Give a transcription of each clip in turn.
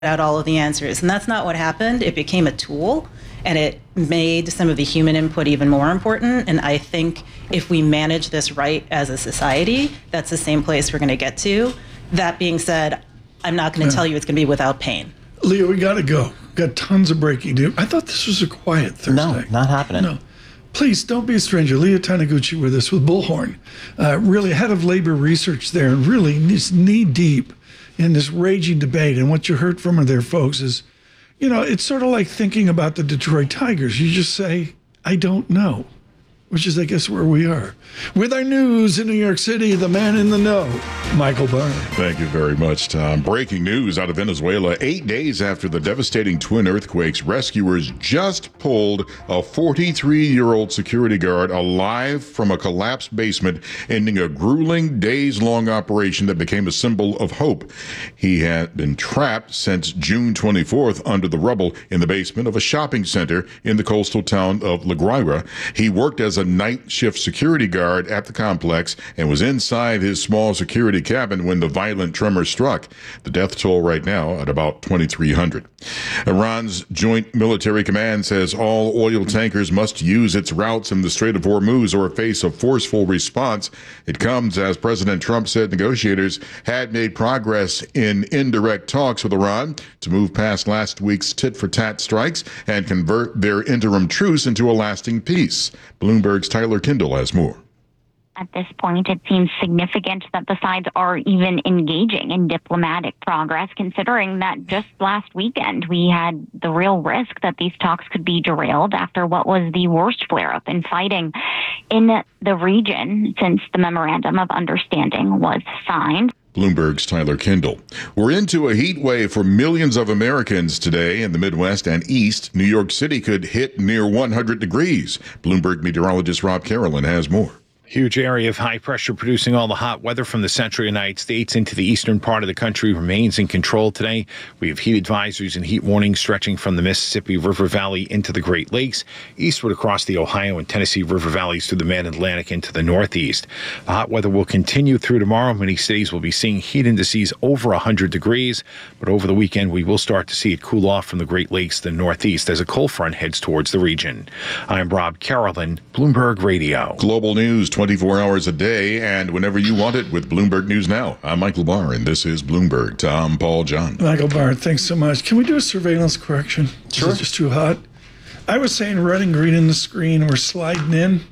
out all of the answers. And that's not what happened. It became a tool, and it made some of the human input even more important. And I think if we manage this right as a society, that's the same place we're going to get to. That being said, I'm not going to tell you it's going to be without pain. Leah, we got to go. Got tons of breaking news. I thought this was a quiet Thursday. No, not happening. No. Please don't be a stranger. Leah Taniguchi with us with Bullhorn, really head of labor research there, and really knee deep in this raging debate. And what you heard from her there, folks, is, it's sort of like thinking about the Detroit Tigers. You just say, I don't know, which is, I guess, where we are. With our news in New York City, the man in the know, Michael Barr. Thank you very much, Tom. Breaking news out of Venezuela. 8 days after the devastating twin earthquakes, rescuers just pulled a 43-year-old security guard alive from a collapsed basement, ending a grueling days-long operation that became a symbol of hope. He had been trapped since June 24th under the rubble in the basement of a shopping center in the coastal town of La Guaira. He worked as a night shift security guard at the complex and was inside his small security cabin when the violent tremor struck. The death toll right now at about 2,300. Iran's Joint Military Command says all oil tankers must use its routes in the Strait of Hormuz or face a forceful response. It comes as President Trump said negotiators had made progress in indirect talks with Iran to move past last week's tit-for-tat strikes and convert their interim truce into a lasting peace. Bloomberg's Tyler Kindle has more. At this point, it seems significant that the sides are even engaging in diplomatic progress, considering that just last weekend we had the real risk that these talks could be derailed after what was the worst flare-up in fighting in the region since the Memorandum of Understanding was signed. Bloomberg's Tyler Kindle. We're into a heat wave for millions of Americans today in the Midwest and East. New York City could hit near 100 degrees. Bloomberg meteorologist Rob Carolyn has more. Huge area of high pressure producing all the hot weather from the central United States into the eastern part of the country remains in control today. We have heat advisories and heat warnings stretching from the Mississippi River Valley into the Great Lakes, eastward across the Ohio and Tennessee River Valleys through the Mid-Atlantic into the Northeast. The hot weather will continue through tomorrow. Many cities will be seeing heat indices over 100 degrees, but over the weekend we will start to see it cool off from the Great Lakes to the Northeast as a cold front heads towards the region. I'm Rob Carolyn, Bloomberg Radio. Global news 24 hours a day and whenever you want it with Bloomberg News Now. I'm Michael Barr, and this is Bloomberg. Tom, Paul, John. Michael Barr, thanks so much. Can we do a surveillance correction? Sure. Is it just too hot? I was saying red and green in the screen. We're sliding in.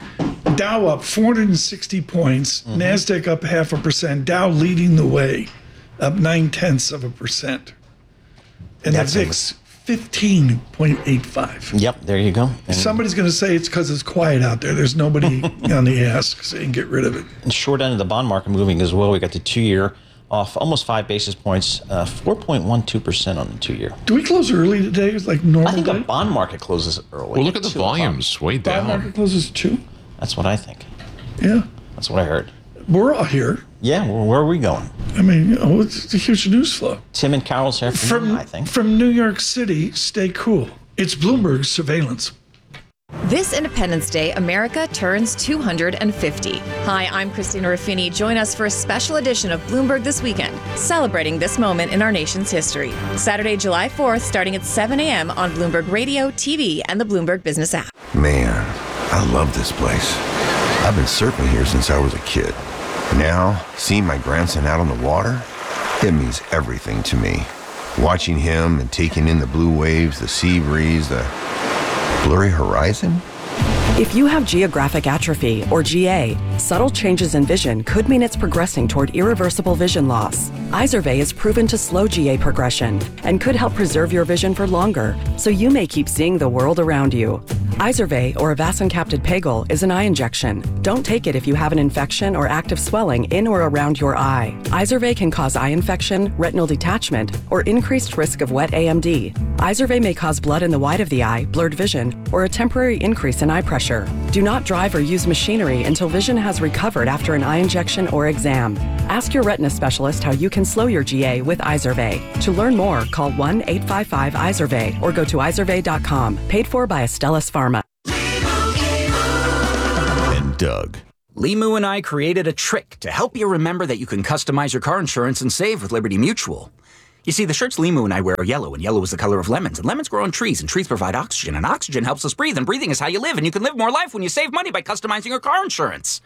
Dow up 460 points. NASDAQ up 0.5%. Dow leading the way, up 0.9%. And That's the VIX 15.85. Yep, there you go. And Somebody's going to say it's because it's quiet out there. There's nobody on the ask saying get rid of it. short end of the bond market moving as well. We got the 2-year off almost 5 basis points, 4.12% on the 2-year. Do we close early today? It's like normal I think day? the bond market closes early. Well, look at the 2 o'clock. volumes way Bond down. market closes 2? That's what I think. Yeah. That's what I heard. We're all here. Yeah, well, where are we going? I mean, it's a huge news flow. Tim and Carol's here from I think. From New York City, stay cool. It's Bloomberg Surveillance. This Independence Day, America turns 250. Hi, I'm Christina Ruffini. Join us for a special edition of Bloomberg This Weekend, celebrating this moment in our nation's history. Saturday, July 4th, starting at 7 a.m. on Bloomberg Radio, TV, and the Bloomberg Business app. Man, I love this place. I've been surfing here since I was a kid. Now, seeing my grandson out on the water, it means everything to me. Watching him and taking in the blue waves, the sea breeze, the blurry horizon. If you have geographic atrophy, or GA, subtle changes in vision could mean it's progressing toward irreversible vision loss. Izervay is proven to slow GA progression and could help preserve your vision for longer, so you may keep seeing the world around you. Izervay, or avacincaptad pegol, is an eye injection. Don't take it if you have an infection or active swelling in or around your eye. Izervay can cause eye infection, retinal detachment, or increased risk of wet AMD. Izervay may cause blood in the white of the eye, blurred vision, or a temporary increase in eye pressure. Do not drive or use machinery until vision has recovered after an eye injection or exam. Ask your retina specialist how you can slow your GA with Izervay. To learn more, call 1-855-IZERVAY or go to izervay.com. Paid for by Astellas Pharma. And Doug. Limu and I created a trick to help you remember that you can customize your car insurance and save with Liberty Mutual. You see, the shirts Limu and I wear are yellow, and yellow is the color of lemons, and lemons grow on trees, and trees provide oxygen, and oxygen helps us breathe, and breathing is how you live, and you can live more life when you save money by customizing your car insurance.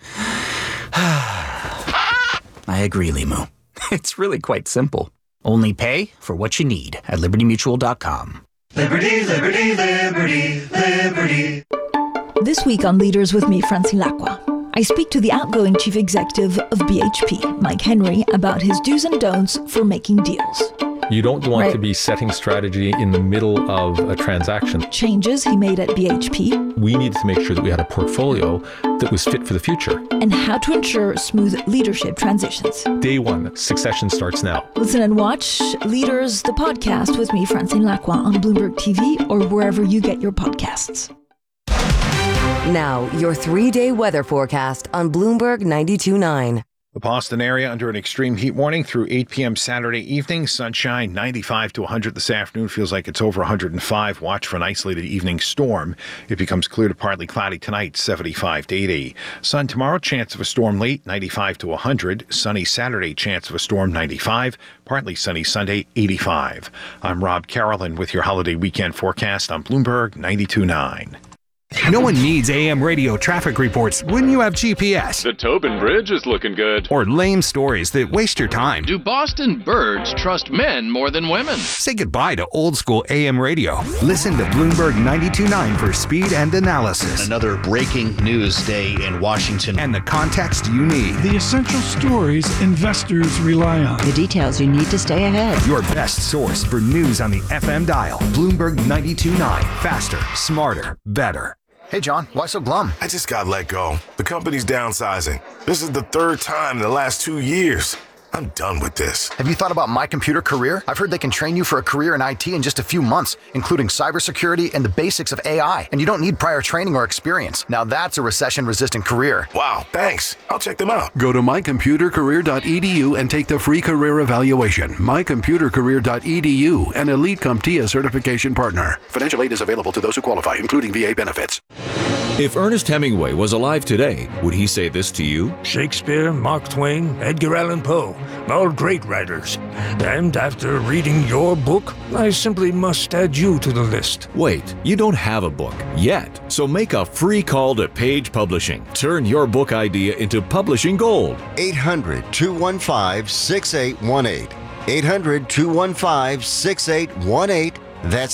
I agree, Limu. It's really quite simple. Only pay for what you need at libertymutual.com. Liberty, liberty, liberty, liberty. This week on Leaders with me, Francine Lacqua, I speak to the outgoing chief executive of BHP, Mike Henry, about his do's and don'ts for making deals. You don't want to be setting strategy in the middle of a transaction. Changes he made at BHP. We needed to make sure that we had a portfolio that was fit for the future. And how to ensure smooth leadership transitions. Day one, succession starts now. Listen and watch Leaders, the podcast with me, Francine Lacqua, on Bloomberg TV or wherever you get your podcasts. Now, your 3-day weather forecast on Bloomberg 92.9. The Boston area under an extreme heat warning through 8 p.m. Saturday evening. Sunshine 95 to 100 this afternoon. Feels like it's over 105. Watch for an isolated evening storm. It becomes clear to partly cloudy tonight, 75 to 80. Sun tomorrow, chance of a storm late, 95 to 100. Sunny Saturday, chance of a storm, 95. Partly sunny Sunday, 85. I'm Rob Carolyn with your holiday weekend forecast on Bloomberg 92.9. No one needs AM radio traffic reports when you have GPS. The Tobin Bridge is looking good. Or lame stories that waste your time. Do Boston birds trust men more than women? Say goodbye to old school AM radio. Listen to Bloomberg 92.9 for speed and analysis. Another breaking news day in Washington. And the context you need. The essential stories investors rely on. The details you need to stay ahead. Your best source for news on the FM dial. Bloomberg 92.9. Faster, smarter, better. Hey, John, why so glum? I just got let go. The company's downsizing. This is the third time in the last 2 years. I'm done with this. Have you thought about My Computer Career? I've heard they can train you for a career in IT in just a few months, including cybersecurity and the basics of AI. And you don't need prior training or experience. Now that's a recession-resistant career. Wow, thanks. I'll check them out. Go to mycomputercareer.edu and take the free career evaluation. mycomputercareer.edu, an Elite CompTIA certification partner. Financial aid is available to those who qualify, including VA benefits. If Ernest Hemingway was alive today, would he say this to you? Shakespeare, Mark Twain, Edgar Allan Poe, all great writers. And after reading your book, I simply must add you to the list. Wait, you don't have a book yet, so make a free call to Page Publishing. Turn your book idea into publishing gold. 800-215-6818. 800-215-6818. That's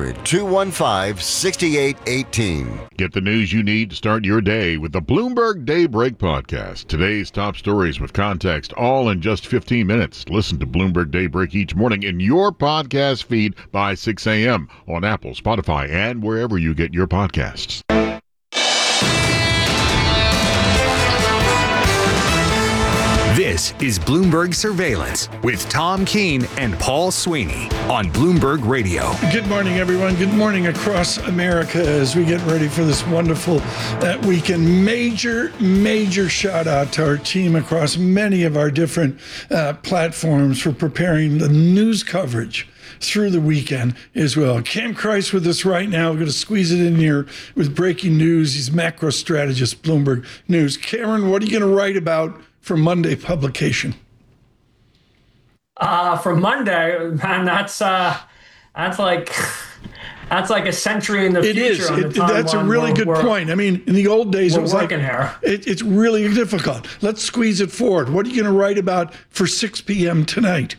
800-215-6818. Get the news you need to start your day with the Bloomberg Daybreak Podcast. Today's top stories with context, all in just 15 minutes. Listen to Bloomberg Daybreak each morning in your podcast feed by 6 a.m. on Apple, Spotify, and wherever you get your podcasts. This is Bloomberg Surveillance with Tom Keene and Paul Sweeney on Bloomberg Radio. Good morning, everyone. Good morning across America as we get ready for this wonderful weekend. Major shout out to our team across many of our different platforms for preparing the news coverage through the weekend as well. Cam Krice with us right now. We're going to squeeze it in here with breaking news. He's macro strategist, Bloomberg News. Cameron, what are you going to write about for Monday publication? For Monday, man, that's like a century in the future. It is. That's a really good point. I mean, in the old days, it was like it's really difficult. Let's squeeze it forward. What are you going to write about for 6 p.m. tonight?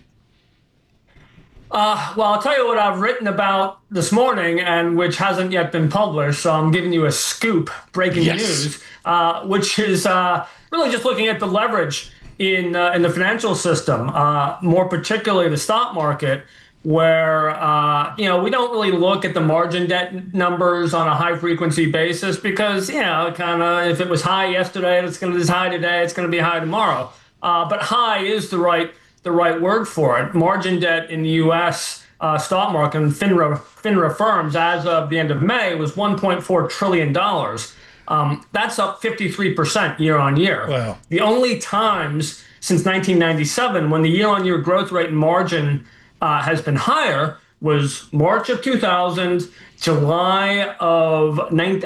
Well, I'll tell you what I've written about this morning, and which hasn't yet been published. So I'm giving you a scoop, breaking news, which is really just looking at the leverage in the financial system, more particularly the stock market, where we don't really look at the margin debt numbers on a high frequency basis because kind of if it was high yesterday, it's going to be high today, it's going to be high tomorrow. But high is the right word for it. Margin debt in the U.S. Stock market and FINRA firms as of the end of May was $1.4 trillion. That's up 53% year on year. Wow. The only times since 1997 when the year on year growth rate and margin has been higher was March of 2000, July of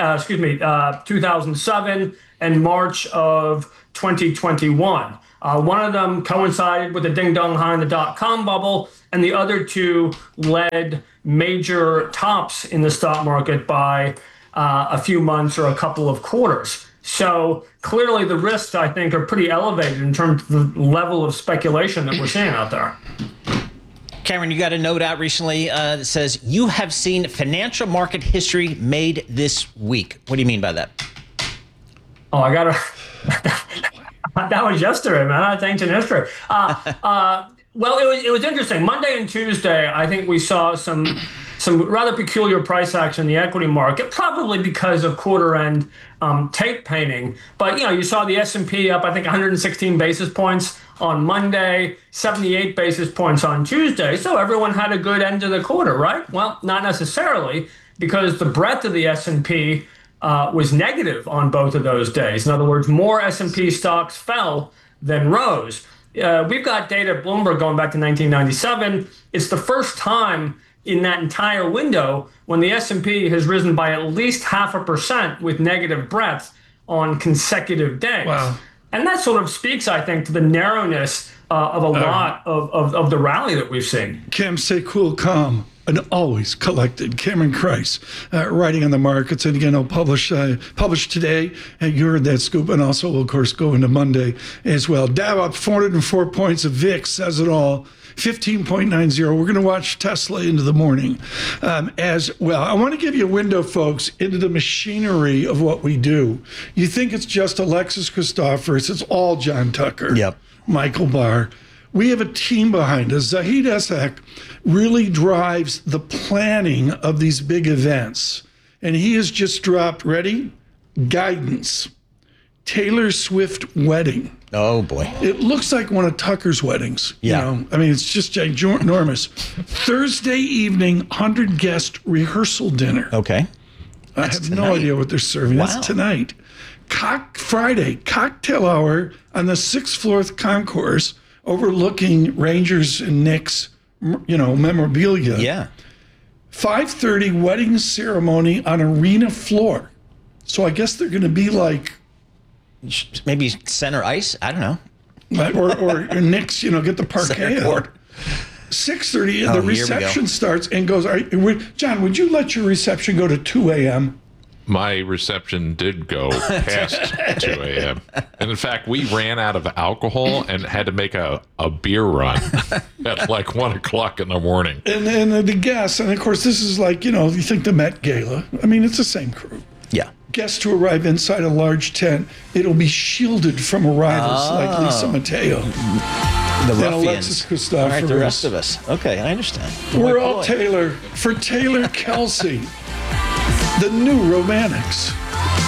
2007, and March of 2021. One of them coincided with the ding-dong high in the dot-com bubble, and the other two led major tops in the stock market by a few months or a couple of quarters. So clearly the risks, I think, are pretty elevated in terms of the level of speculation that we're seeing out there. Cameron, you got a note out recently that says you have seen financial market history made this week. What do you mean by that? Oh, I got to... That was yesterday, man. That's ancient history. Well, it was interesting. Monday and Tuesday, I think we saw some rather peculiar price action in the equity market, probably because of quarter-end tape painting. But, you saw the S&P up, I think, 116 basis points on Monday, 78 basis points on Tuesday. So everyone had a good end of the quarter, right? Well, not necessarily, because the breadth of the S&P was negative on both of those days. In other words, more S&P stocks fell than rose. We've got data at Bloomberg going back to 1997. It's the first time in that entire window when the S&P has risen by at least 0.5% with negative breadth on consecutive days. Wow. And that sort of speaks, I think, to the narrowness of a lot of the rally that we've seen. Cam, stay cool, calm, and always collected. Cameron Kreis, writing on the markets. And again, I'll publish today. And you heard that scoop. And also, will, of course, go into Monday as well. Dow up 404 points. Of VIX says it all. 15.90. We're going to watch Tesla into the morning as well. I want to give you a window, folks, into the machinery of what we do. You think it's just Alexis Christoforous. It's all John Tucker. Yep. Michael Barr. We have a team behind us. Zahid Essek really drives the planning of these big events. And he has just dropped, ready? Guidance. Taylor Swift wedding. Oh, boy. It looks like one of Tucker's weddings. Yeah. I mean, it's just ginormous. Thursday evening, 100-guest rehearsal dinner. Okay. I have no idea what they're serving. Wow. That's tonight. Friday, cocktail hour on the 6th floor concourse overlooking Rangers and Knicks, memorabilia. Yeah. 5:30 wedding ceremony on arena floor. So I guess they're going to be like... Maybe center ice? I don't know. Or Knicks, get the parquet out. 6:30, the reception starts and goes. John, would you let your reception go to 2 a.m.? My reception did go past 2 a.m. And in fact, we ran out of alcohol and had to make a beer run at like 1 o'clock in the morning. And the guests, and of course, this is like, you think the Met Gala. I mean, it's the same crew. Yeah. Guests to arrive inside a large tent. It'll be shielded from arrivals like Lisa Mateo. The and ruffians. Alexis Christoforous. All right, the rest of us. Okay, I understand. We're all Taylor. For Taylor Kelsey, the new Romantics.